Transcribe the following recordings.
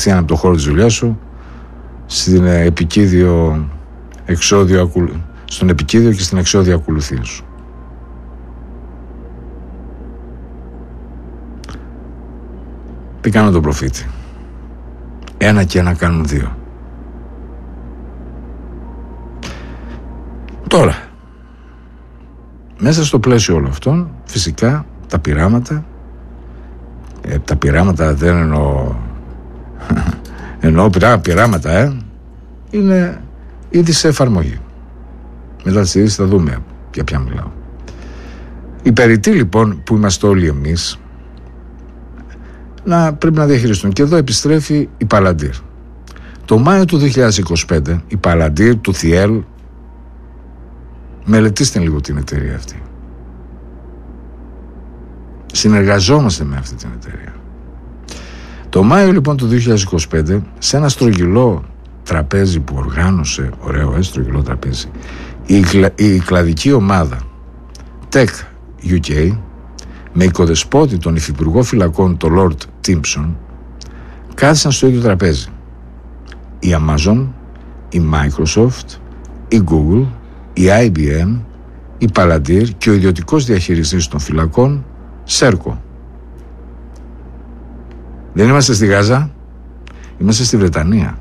από το χώρο της δουλειάς σου στην επικίδιο εξώδιο, στον επικίδιο και στην εξώδια ακολουθία σου. Τι κάνω τον προφήτη? 1 και 1 κάνουν 2. Τώρα, μέσα στο πλαίσιο όλων αυτών, φυσικά τα πειράματα δεν εννοώ πειράματα, είναι ήδη σε εφαρμογή. Μετά τις ειδήσεις θα δούμε για ποια μιλάω. Οι περιττοί λοιπόν που είμαστε όλοι εμείς πρέπει να διαχειριστούν. Και εδώ επιστρέφει η Palantir. Το Μάιο του 2025 η Palantir του Thiel, μελετήστε λίγο την εταιρεία αυτή. Συνεργαζόμαστε με αυτή την εταιρεία. Το Μάιο λοιπόν του 2025, σε ένα στρογγυλό τραπέζι που οργάνωσε, ωραίο στρογγυλό τραπέζι, η κλαδική ομάδα Tech UK, με οικοδεσπότη τον υφυπουργό φυλακών τον Lord Timpson, κάθισαν στο ίδιο τραπέζι η Amazon, η Microsoft, η Google, η IBM, η Palantir και ο ιδιωτικός διαχειριστής των φυλακών Serco. Δεν είμαστε στη Γάζα, είμαστε στη Βρετανία.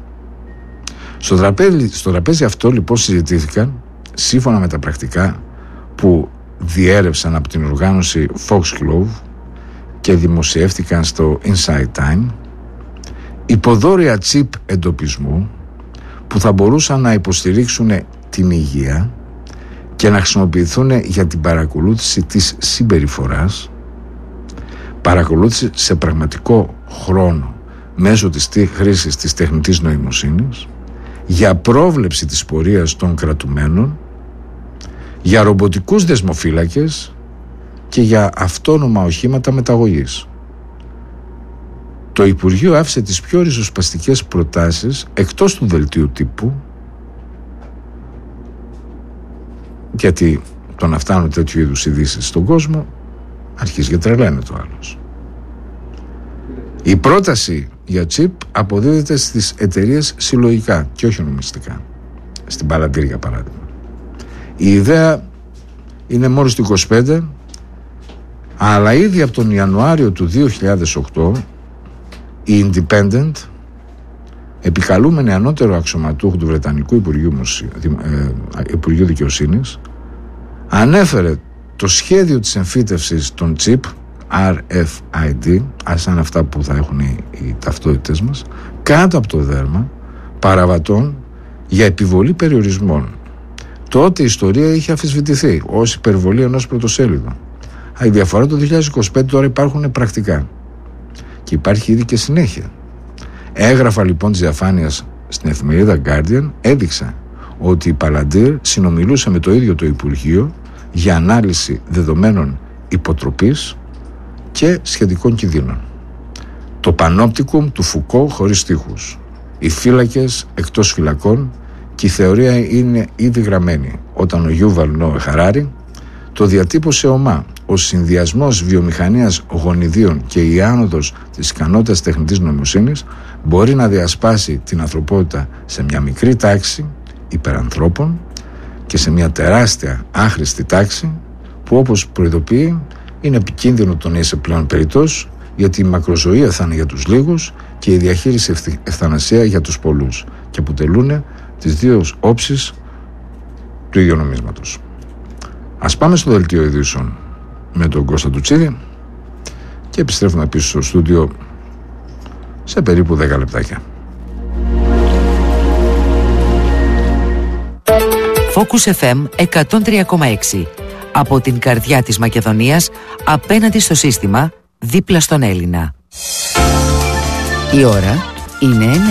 Στο τραπέζι αυτό λοιπόν συζητήθηκαν, σύμφωνα με τα πρακτικά που διέρευσαν από την οργάνωση Foxglove και δημοσιεύτηκαν στο Inside Time, υποδόρια τσιπ εντοπισμού που θα μπορούσαν να υποστηρίξουν την υγεία και να χρησιμοποιηθούν για την παρακολούθηση της συμπεριφοράς, παρακολούθηση σε πραγματικό χρόνο μέσω της χρήσης της τεχνητής νοημοσύνης, για πρόβλεψη της πορείας των κρατουμένων, για ρομποτικούς δεσμοφύλακες και για αυτόνομα οχήματα μεταγωγής. Το Υπουργείο άφησε τις πιο ριζοσπαστικές προτάσεις εκτός του δελτίου τύπου, γιατί το να φτάνουν τέτοιου είδους ειδήσεις στον κόσμο αρχίζει και τρελαίνεται ο άλλος. Η πρόταση για τσιπ αποδίδεται στις εταιρείες συλλογικά και όχι νομιστικά. Στην Palantir για παράδειγμα. Η ιδέα είναι μόνο στο 25, αλλά ήδη από τον Ιανουάριο του 2008 η Independent, επικαλούμενη ανώτερο αξιωματούχο του Βρετανικού Υπουργείου Δικαιοσύνης, ανέφερε το σχέδιο της εμφύτευσης των chip RFID, σαν αυτά που θα έχουν οι ταυτότητες μας, κάτω από το δέρμα παραβατών για επιβολή περιορισμών. Τότε η ιστορία είχε αμφισβητηθεί ως υπερβολή ενός πρωτοσέλιδου. Η διαφορά το 2025 τώρα υπάρχουν πρακτικά και υπάρχει ήδη και συνέχεια. Έγραφα λοιπόν της διαφάνειας στην εφημερίδα Guardian έδειξα ότι η Palantir συνομιλούσε με το ίδιο το Υπουργείο για ανάλυση δεδομένων υποτροπής και σχετικών κινδύνων. Το πανόπτικουμ του Φουκώ χωρίς τείχους, οι φύλακες εκτός φυλακών και η θεωρία είναι ήδη γραμμένη όταν ο Γιούβαλ Νόε Χαράρι το διατύπωσε ομά. Ο συνδυασμός βιομηχανίας γονιδίων και η άνοδος της ικανότητας τεχνητής νοημοσύνης μπορεί να διασπάσει την ανθρωπότητα σε μια μικρή τάξη υπερανθρώπων και σε μια τεράστια άχρηστη τάξη που, όπως προειδοποιεί, είναι επικίνδυνο το να είσαι πλέον περιττός, γιατί η μακροζωία θα είναι για τους λίγους και η διαχείριση ευθανασία για τους πολλούς και αποτελούν τις δύο όψεις του ίδιου νομίσματος. Ας πάμε στο δελτίο ειδήσεων με τον Κώστα Τουτσίδη και επιστρέφουμε πίσω στο στούντιο σε περίπου 10 λεπτάκια. Focus FM 103,6. Από την καρδιά της Μακεδονίας, απέναντι στο σύστημα, δίπλα στον Έλληνα. Η ώρα είναι 9.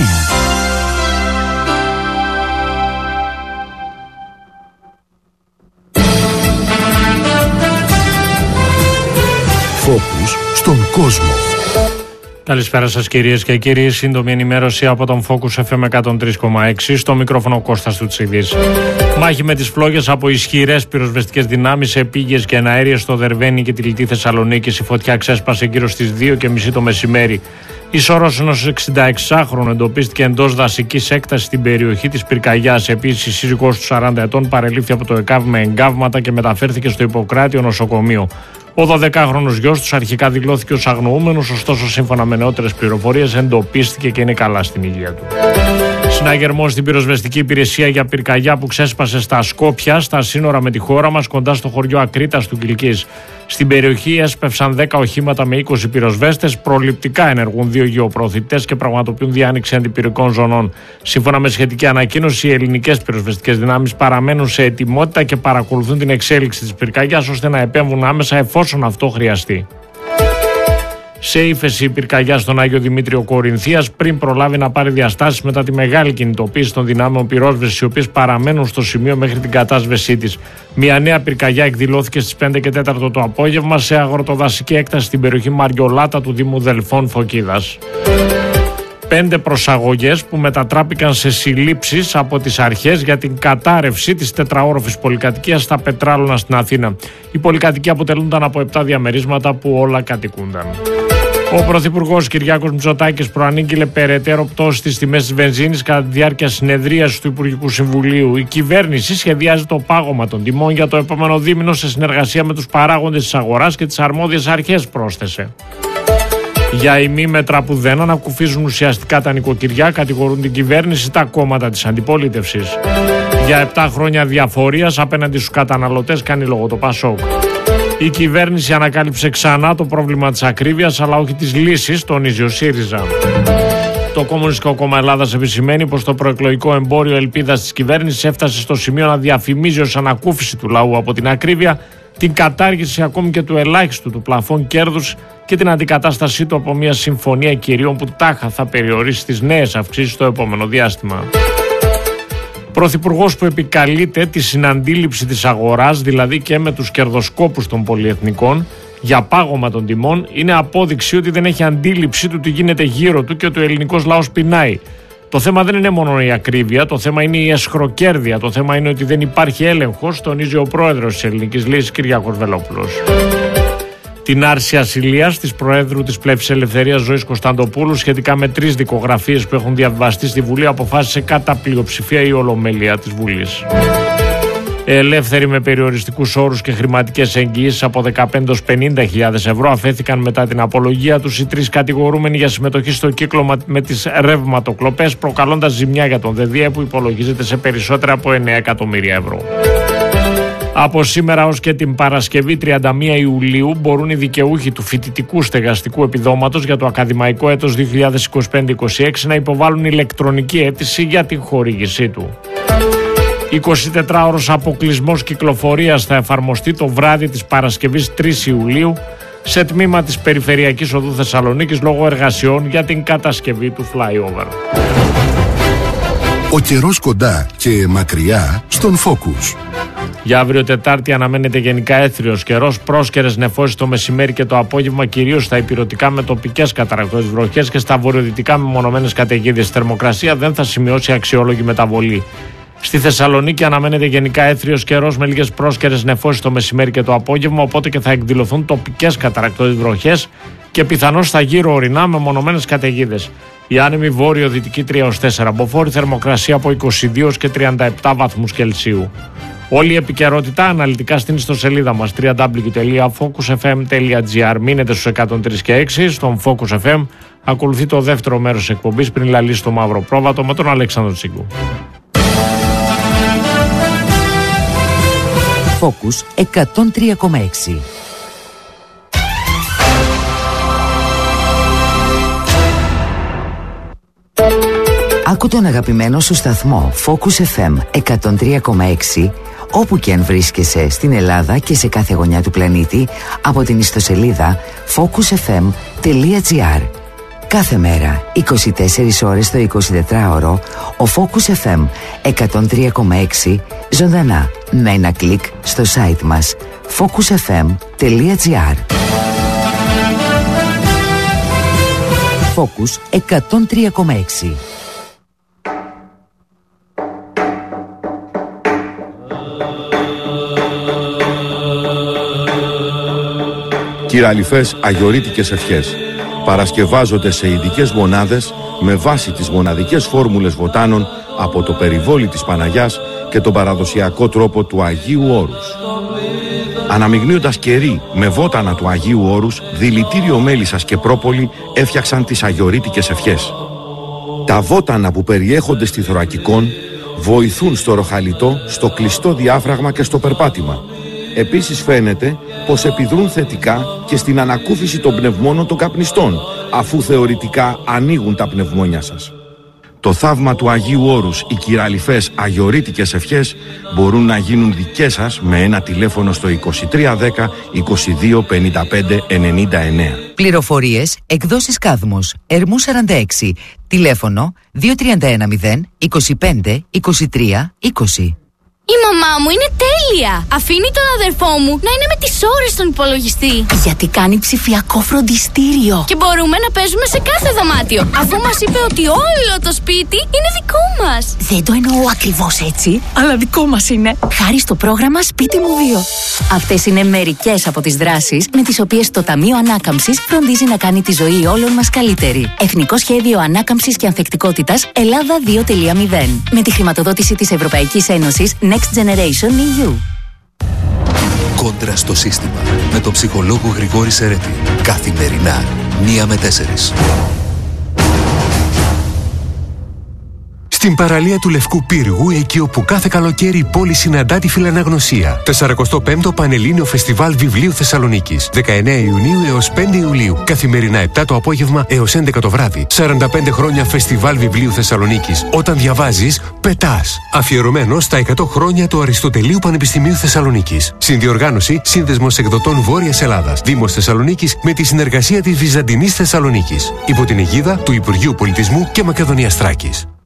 Focus στον κόσμο. Καλησπέρα σας κυρίες και κύριοι. Σύντομη ενημέρωση από τον Focus FM 103,6. Στο μικρόφωνο Κώστας Τουτσίδης. Μάχη με τις φλόγες από ισχυρές πυροσβεστικές δυνάμεις σε πήγες και εναέριες στο Δερβένι και τη Λιτή Θεσσαλονίκη. Η φωτιά ξέσπασε γύρω στις 2:30 το μεσημέρι. Η σωρός ενός 66χρονου εντοπίστηκε εντός δασικής έκτασης στην περιοχή της πυρκαγιάς. Επίσης, η σύζυγός του 40 ετών παρελήφθη από το ΕΚΑΒ με εγκάβματα και μεταφέρθηκε στο Ιπποκράτιο νοσοκομείο. Ο 12χρονος γιος τους αρχικά δηλώθηκε ως αγνοούμενος, ωστόσο, σύμφωνα με νεότερες πληροφορίες, εντοπίστηκε και είναι καλά στην υγεία του. Συναγερμός στην πυροσβεστική υπηρεσία για πυρκαγιά που ξέσπασε στα Σκόπια, στα σύνορα με τη χώρα μας, κοντά στο χωριό Ακρίτας του Κιλκής. Στην περιοχή έσπευσαν 10 οχήματα με 20 πυροσβέστες, προληπτικά ενεργούν 2 γεωπροωθητές και πραγματοποιούν διάνοιξη αντιπυρικών ζωνών. Σύμφωνα με σχετική ανακοίνωση, οι ελληνικές πυροσβεστικές δυνάμεις παραμένουν σε ετοιμότητα και παρακολουθούν την εξέλιξη της πυρκαγιάς ώστε να επέμβουν άμεσα εφόσον αυτό χρειαστεί. Σε ύφεση η πυρκαγιά στον Άγιο Δημήτριο Κορινθίας πριν προλάβει να πάρει διαστάσεις μετά τη μεγάλη κινητοποίηση των δυνάμεων πυρόσβεσης, οι οποίες παραμένουν στο σημείο μέχρι την κατάσβεσή της. Μια νέα πυρκαγιά εκδηλώθηκε στις 5 και 4 το απόγευμα σε αγροτοδασική έκταση στην περιοχή Μαριολάτα του Δήμου Δελφών Φωκίδας. 5 προσαγωγές που μετατράπηκαν σε συλλήψεις από τις αρχές για την κατάρρευση της τετραόροφης πολυκατοικίας στα Πετράλωνα στην Αθήνα. Η πολυκατοικία αποτελούνταν από 7 διαμερίσματα που όλα κατοικούνταν. Ο Πρωθυπουργός Κυριάκος Μητσοτάκης προανήγγειλε περαιτέρω πτώση στις τιμές της βενζίνης κατά τη διάρκεια συνεδρίασης του Υπουργικού Συμβουλίου. Η κυβέρνηση σχεδιάζει το πάγωμα των τιμών για το επόμενο δίμηνο σε συνεργασία με τους παράγοντες της αγοράς και τις αρμόδιες αρχές, πρόσθεσε. Για ημίμετρα που δεν ανακουφίζουν ουσιαστικά τα νοικοκυριά, κατηγορούν την κυβέρνηση τα κόμματα της αντιπολίτευσης. Για 7 χρόνια διαφορίας απέναντι στους καταναλωτές κάνει λόγο το ΠΑΣΟΚ. Η κυβέρνηση ανακάλυψε ξανά το πρόβλημα της ακρίβειας, αλλά όχι της λύσης, τονίζει ο ΣΥΡΙΖΑ. Το Κομμουνιστικό Κόμμα Ελλάδας επισημαίνει πως το προεκλογικό εμπόριο ελπίδας της κυβέρνησης έφτασε στο σημείο να διαφημίζει ως ανακούφιση του λαού από την ακρίβεια, την κατάργηση ακόμη και του ελάχιστου του πλαφών κέρδους και την αντικατάστασή του από μια συμφωνία κυρίων που τάχα θα περιορίσει τις νέες αυξήσεις στο επόμενο διάστημα. Πρωθυπουργός που επικαλείται τη συναντήληψη της αγοράς, δηλαδή και με τους κερδοσκόπους των πολυεθνικών, για πάγωμα των τιμών, είναι απόδειξη ότι δεν έχει αντίληψη του τι γίνεται γύρω του και ότι ο ελληνικός λαός πεινάει. Το θέμα δεν είναι μόνο η ακρίβεια, το θέμα είναι η αισχροκέρδεια, το θέμα είναι ότι δεν υπάρχει έλεγχος, τονίζει ο πρόεδρος της Ελληνικής Λύσης, Κυριάκος Βελόπουλος. Την άρση ασυλίας της Προέδρου της Πλεύσης Ελευθερίας Ζωής Κωνσταντοπούλου σχετικά με 3 δικογραφίες που έχουν διαβιβαστεί στη Βουλή αποφάσισε κατά πλειοψηφία η Ολομέλεια της Βουλής. Ελεύθεροι με περιοριστικούς όρους και χρηματικές εγγυήσεις από 15 ως 50.000 ευρώ αφέθηκαν μετά την απολογία τους οι 3 κατηγορούμενοι για συμμετοχή στο κύκλωμα με τις ρευματοκλοπές, προκαλώντας ζημιά για τον ΔΔΕ που υπολογίζεται σε περισσότερα από 9 εκατομμύρια ευρώ. Από σήμερα ως και την Παρασκευή 31 Ιουλίου μπορούν οι δικαιούχοι του φοιτητικού στεγαστικού επιδόματος για το ακαδημαϊκό έτος 2025-26 να υποβάλουν ηλεκτρονική αίτηση για την χορήγησή του. 24ωρος αποκλεισμός κυκλοφορίας θα εφαρμοστεί το βράδυ της Παρασκευής 3 Ιουλίου σε τμήμα της Περιφερειακής Οδού Θεσσαλονίκης λόγω εργασιών για την κατασκευή του flyover. Ο καιρός κοντά και μακριά στον Focus. Για αύριο Τετάρτη αναμένεται γενικά έθριος καιρός, πρόσκαιρες νεφώσεις το μεσημέρι και το απόγευμα, κυρίως στα ηπειρωτικά με τοπικές καταρακτώδεις βροχές και στα βορειοδυτικά με μονομένες καταιγίδες. Η θερμοκρασία δεν θα σημειώσει αξιόλογη μεταβολή. Στη Θεσσαλονίκη αναμένεται γενικά έθριος καιρός με λίγες πρόσκαιρες νεφώσεις το μεσημέρι και το απόγευμα, οπότε και θα εκδηλωθούν τοπικές καταρακτώδεις βροχές και πιθανώς στα γύρω ορεινά με μονομένες καταιγίδες. Η άνεμη βόρειο-δυτική 3-4, μποφόρ, θερμοκρασία από 22 και 37 βαθμούς Κελσίου. Όλη η επικαιρότητα αναλυτικά στην ιστοσελίδα μας www.focusfm.gr. Μείνετε στους 103 και 6. Στον Focus FM ακολουθεί το δεύτερο μέρος της εκπομπής πριν λαλήσει το μαύρο πρόβατο με τον Αλέξανδρο Τσίγκου. Focus 103,6. Άκου τον αγαπημένο σου σταθμό Focus FM 103,6 όπου και αν βρίσκεσαι στην Ελλάδα και σε κάθε γωνιά του πλανήτη από την ιστοσελίδα focusfm.gr. Κάθε μέρα, 24 ώρες το 24ωρο, ο Focus FM 103,6 ζωντανά με ένα κλικ στο site μας focusfm.gr. Focus 103,6. Κυραλιφές αγιορείτικες ευχές. παρασκευάζονται σε ειδικές μονάδες με βάση τις μοναδικές φόρμουλες βοτάνων από το περιβόλι της Παναγιάς και τον παραδοσιακό τρόπο του Αγίου Όρους. Αναμειγνύοντας κερί με βότανα του Αγίου Όρους, δηλητήριο μέλισσας και πρόπολη έφτιαξαν τις αγιορείτικες ευχές. Τα βότανα που περιέχονται στη θωρακικόν βοηθούν στο ροχαλιτό, στο κλειστό διάφραγμα και στο περπάτημα. Επίσης φαίνεται πως επιδρούν θετικά και στην ανακούφιση των πνευμόνων των καπνιστών, αφού θεωρητικά ανοίγουν τα πνευμόνια σας. Το θαύμα του Αγίου Όρους, οι κυραλιφές αγιορείτικες ευχές μπορούν να γίνουν δικές σας με ένα τηλέφωνο στο 2310 22 55 99. Πληροφορίες, εκδόσεις Κάδμος, Ερμού 46, τηλέφωνο 2310 25 23 20. Η μαμά μου είναι τέλεια! Αφήνει τον αδερφό μου να είναι με τις ώρες στον υπολογιστή. Γιατί κάνει ψηφιακό φροντιστήριο. Και μπορούμε να παίζουμε σε κάθε δωμάτιο, αφού μας είπε ότι όλο το σπίτι είναι δικό μας. Δεν το εννοώ ακριβώς έτσι, αλλά δικό μας είναι. Χάρη στο πρόγραμμα Σπίτι μου 2. Αυτές είναι μερικές από τις δράσεις με τις οποίες το Ταμείο Ανάκαμψης φροντίζει να κάνει τη ζωή όλων μας καλύτερη. Εθνικό Σχέδιο Ανάκαμψης και Ανθεκτικότητας Ελλάδα 2.0. Με τη χρηματοδότηση της Ευρωπαϊκής Ένωσης Next Generation EU. Κόντρα στο σύστημα με τον ψυχολόγο Γρηγόρη Σερέτη. Καθημερινά 1 με 4. Στην παραλία του Λευκού Πύργου, εκεί όπου κάθε καλοκαίρι η πόλη συναντά τη φιλαναγνωσία. 45ο Πανελλήνιο Φεστιβάλ Βιβλίου Θεσσαλονίκης. 19 Ιουνίου έως 5 Ιουλίου. Καθημερινά 7 το απόγευμα έως 11 το βράδυ. 45 χρόνια Φεστιβάλ Βιβλίου Θεσσαλονίκης. Όταν διαβάζεις, πετάς. Αφιερωμένο στα 100 χρόνια του Αριστοτελείου Πανεπιστημίου Θεσσαλονίκης. Συνδιοργάνωση Σύνδεσμος Εκδοτών Βόρειας Ελλάδας. Δήμος Θεσσαλονίκης με τη συνεργασία της Βυζαντινής Θεσσαλονίκης. Υπό την αιγίδα του Υπουργείου Πολιτισμού και Μακεδονίας Θράκης.